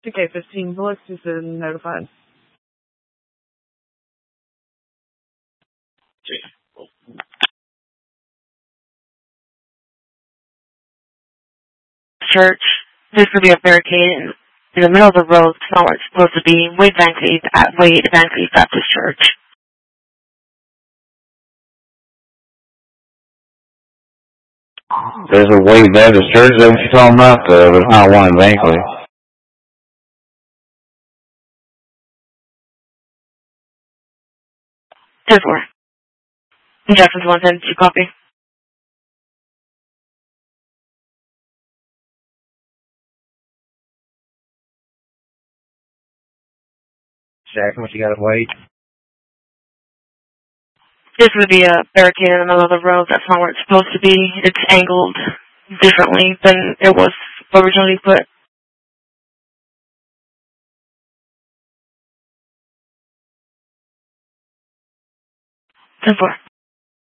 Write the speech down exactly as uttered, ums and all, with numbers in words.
Okay, fifteen bullets has been notified. Church. There's going to be a barricade in, in the middle of the road. It's not where it's supposed to be. Way Vancouver, at Way Vancouver Baptist Church. There's a Way Baptist Church that you're talking about, uh, but not one in Vancouver. There's four. Jackson's one ten, two copy. Jackson, what you got to wait? There's going to be a barricade in the middle of the road. That's not where it's supposed to be. It's angled differently than it was originally put. ten four.